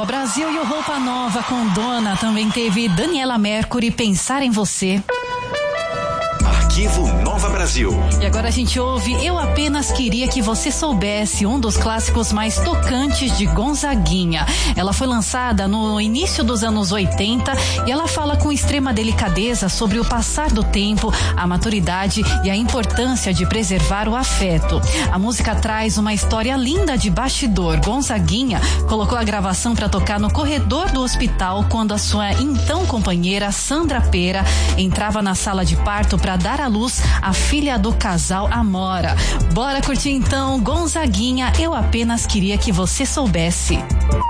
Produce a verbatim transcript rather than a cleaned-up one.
Nova Brasil e o Roupa Nova com Dona. Também teve Daniela Mercury, Pensar em Você. Arquivo Nova Brasil. E agora a gente ouve Eu Apenas Queria Que Você Soubesse, um dos clássicos mais tocantes de Gonzaguinha. Ela foi lançada no início dos anos oitenta e ela fala com extrema delicadeza sobre o passar do tempo, a maturidade e a importância de preservar o afeto. A música traz uma história linda de bastidor. Gonzaguinha colocou a gravação para tocar no corredor do hospital quando a sua então companheira Sandra Pera entrava na sala de parto para dar à luz a filha do casal Amora. Bora curtir então Gonzaguinha, Eu Apenas Queria Que Você Soubesse.